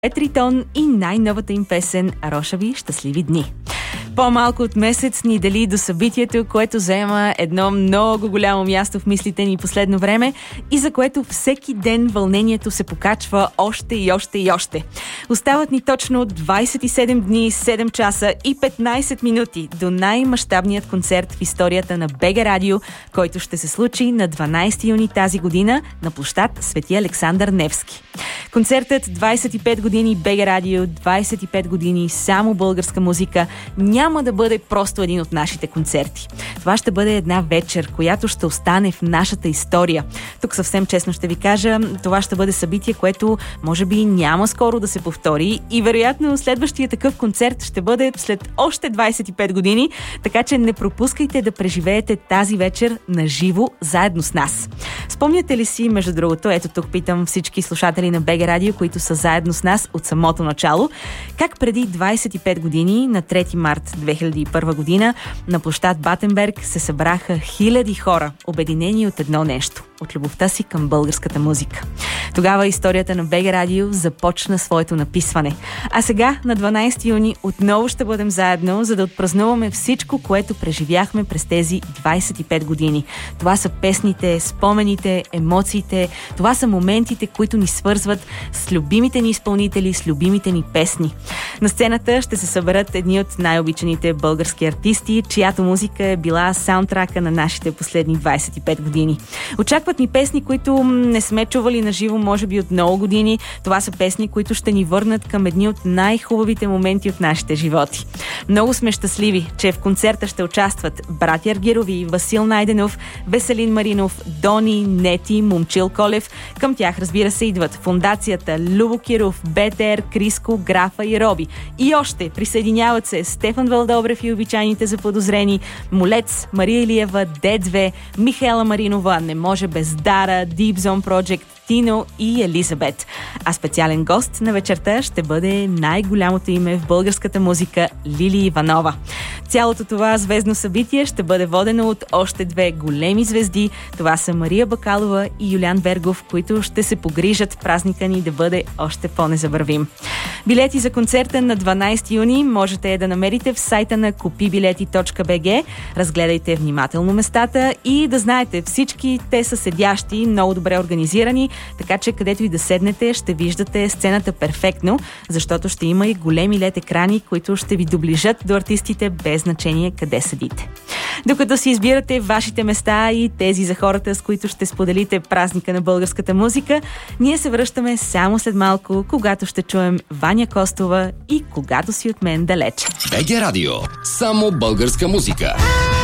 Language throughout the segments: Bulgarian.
Тритон и най-новата им песен "Рошави щастливи дни". По-малко от месец ни дели до събитието, което заема едно много голямо място в мислите ни последно време и за което всеки ден вълнението се покачва още и още и още. Остават ни точно 27 дни, 7 часа и 15 минути до най-мащабният концерт в историята на БГ Радио, който ще се случи на 12 юни тази година на площад Свети Александър Невски. Концертът 25 години БГ Радио, 25 години само българска музика няма да бъде просто един от нашите концерти. Това ще бъде една вечер, която ще остане в нашата история. Тук съвсем честно ще ви кажа, това ще бъде събитие, което може би няма скоро да се повтори и вероятно следващия такъв концерт ще бъде след още 25 години, така че не пропускайте да преживеете тази вечер на живо заедно с нас. Спомняте ли си, между другото, ето тук питам всички слушатели на БГ Радио, които са заедно с нас от самото начало, как преди 25 години, на 3 март 2001 година, на площад Батенберг се събраха хиляди хора, обединени от едно нещо – от любовта си към българската музика. Тогава историята на БГ Радио започна своето написване. А сега, на 12 юни, отново ще бъдем заедно, за да отпразнуваме всичко, което преживяхме през тези 25 години. Това са песните, спомените, емоциите, това са моментите, които ни свързват с любимите ни изпълнители, с любимите ни песни. На сцената ще се съберат едни от най-обичаните български артисти, чиято музика е била саундтрака на нашите последни 25 години. Очакват ни песни, които не сме чували на живо, може би от много години. Това са песни, които ще ни върнат към едни от най-хубавите моменти от нашите животи. Много сме щастливи, че в концерта ще участват братя Аргирови, Васил Найденов, Веселин Маринов, Дони, Нети, Момчил Колев. Към тях, разбира се, идват Фондацията, Любо Киров, БТР, Криско, Графа и Роби. И още присъединяват се Стефан Вълдобрев и обичайните заподозрени, Молец, Мария Илиева, Д2, Михаела Маринова, Не може без Дара, Deep Zone Project, Тино и Елизабет. А специален гост на вечерта ще бъде най-голямото име в българската музика Лили Иванова. Цялото това звездно събитие ще бъде водено от още две големи звезди. Това са Мария Бакалова и Юлиан Бергов, които ще се погрижат празника ни да бъде още по-незабравим. Билети за концерта на 12 юни можете да намерите в сайта на kupibileti.bg. Разгледайте внимателно местата и да знаете, всички те са седящи, много добре организирани, така че където и да седнете, ще виждате сцената перфектно, защото ще има и големи LED екрани, които ще ви доближат до артистите без значение къде седите. Докато си избирате вашите места и тези за хората, с които ще споделите празника на българската музика, ние се връщаме само след малко, когато ще чуем Ваня Костова и "Когато си от мен далеч". БГ Радио. Само българска музика.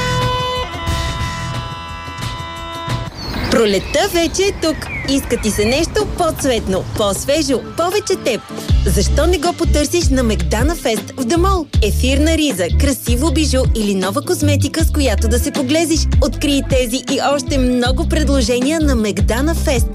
Пролетта вече е тук. Иска ти се нещо по-цветно, по-свежо, повече теб. Защо не го потърсиш на Мегдана Фест в Дамол? Ефирна риза, красиво бижу или нова козметика, с която да се поглезиш. Открий тези и още много предложения на Мегдана Фест.